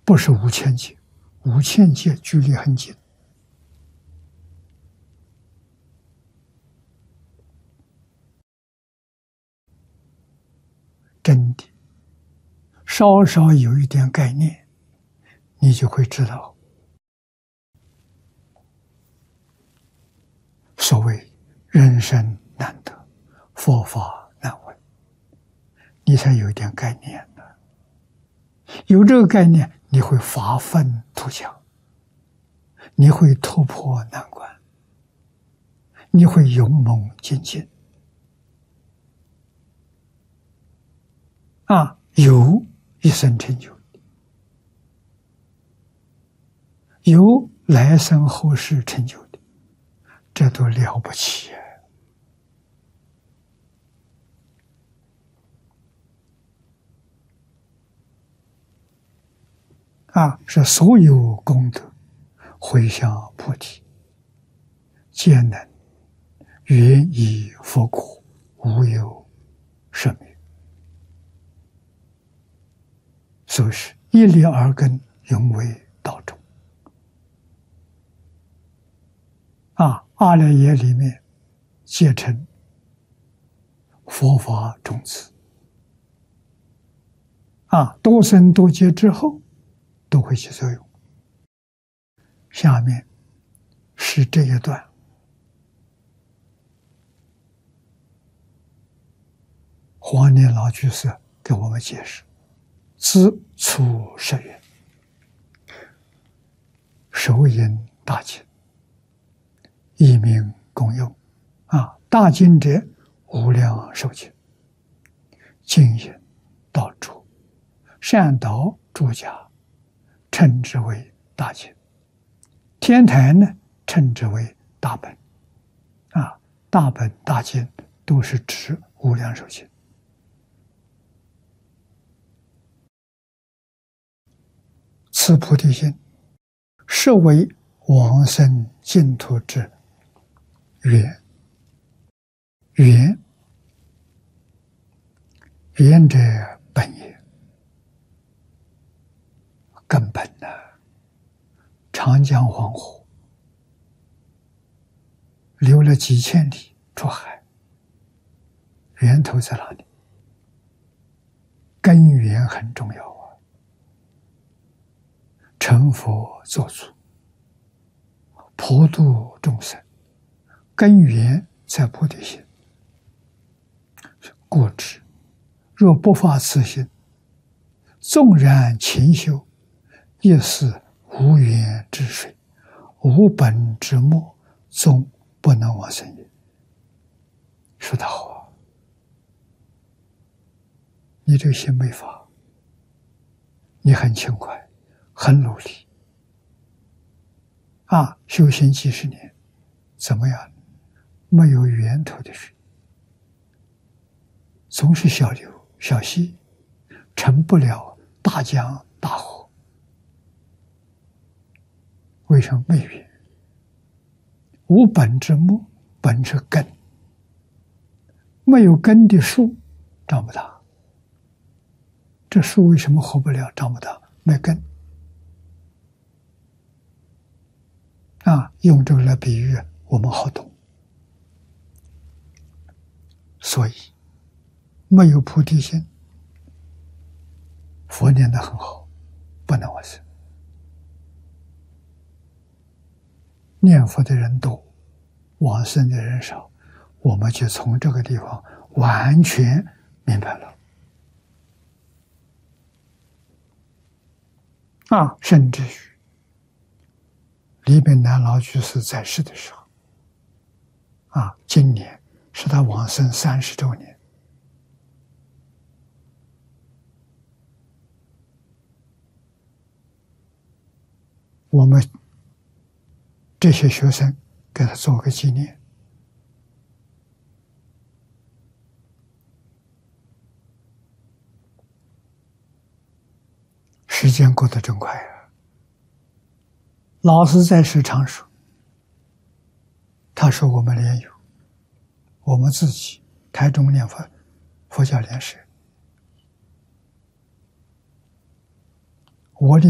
不是无间界，无间界距离很近。真的，稍稍有一点概念，你就会知道，所谓人生难得，佛法难闻，你才有一点概念呢。有这个概念，你会发愤图强，你会突破难关，你会勇猛精进。有一生成就，有来生后世成就的，这都了不起是所有功德回向菩提，皆能愿以佛果，无有生灭。所以是一粒耳根，永为道种。阿赖耶里面结成佛法种子。多生多劫之后都会起作用。下面是这一段，黄念老居士给我们解释：自初十愿，手引大经，一名共用。大经者无量寿经，经引道主，善导诸家，称之为大经。天台呢，称之为大本。大本大经都是指无量寿经。此菩提心，是为往生净土之缘。缘者本也，根本呢？长江黄河流了几千里出海，源头在哪里？根源很重要啊！成佛作主，普度众生，根源在菩提心。故知若不发此心，纵然勤修，亦是无源之水，无本之末，终不能往生也。说得好啊！你这个心没发，你很勤快，很努力，修行几十年，怎么样？没有源头的水，总是小流小溪，成不了大江大河。为什么没源？无本之末，本是根，没有根的树长不大。这树为什么活不了、长不大？没根。用这个来比喻，我们好懂。所以没有菩提心，佛念得很好，不能往生。念佛的人多，往生的人少，我们就从这个地方完全明白了。甚至于李炳南老居士在世的时候，今年是他往生30周年。我们这些学生给他做个纪念。时间过得真快啊！老师在世常说，他说我们联友，我们自己台中念佛教联社，我的